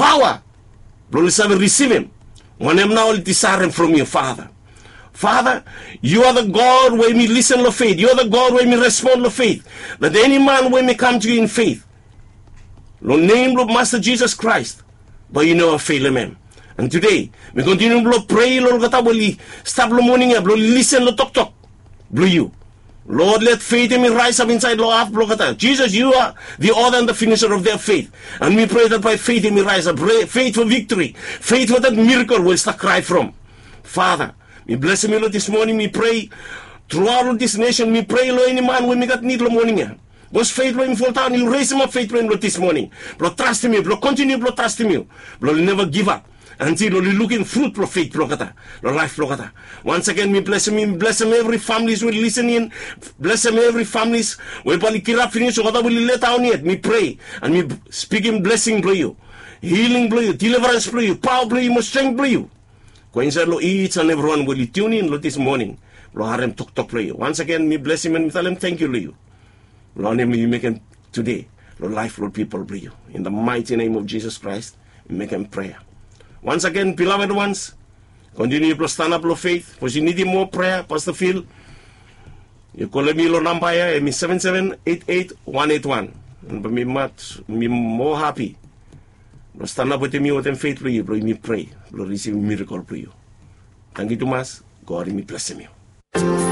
power. Lord, receive him. When I'm now desiring from you, Father. Father, you are the God where me listen to faith. You are the God where me respond to faith. That any man where me come to you in faith. Lord, name of Master Jesus Christ. But you never fail him. And today, we continue to pray, Lord, stop the morning, Lord, listen to talk. Blue you. Lord, let faith in me rise up inside, Lord. Jesus, you are the author and the finisher of their faith. And we pray that by faith in me rise up. Faith for victory. Faith for that miracle will start cry from. Father, we bless me, Lord, this morning. We pray throughout this nation. We pray, Lord, any man when we got need, Lord, morning. Was faith, Lord, in full town. You raise him up, faith, Lord, this morning. Lord, trust him, Lord, continue, Lord, trust him. Lord, never give up. Until Lord, looking fruit, Lord, faith, Lord, life, Lord. Once again, we bless him every families will listen in. Bless him every families. We probably kira finish, or will let down yet. We pray, and we speak him blessing, blow you. Healing, blow you. Deliverance, blow you. Power, blow you. Strength, blow you. Coincide, Lord, each and everyone will tune in, Lord, this morning. Lord, harem talk, blow you. Once again, we bless him and we tell him, thank you, Lord, you. Lord, name you make him today. Lord, life, Lord, people, blow you. In the mighty name of Jesus Christ, we make him prayer. Once again, beloved ones, continue to stand up, Lord, faith. For you need more prayer, Pastor Phil. You call me, Lord, number here, 7788-181. And be more happy. Lord, stand up with me with them faith for you, Lord, me pray. Lord, receive a miracle for you. Thank you, Thomas. God, me bless you.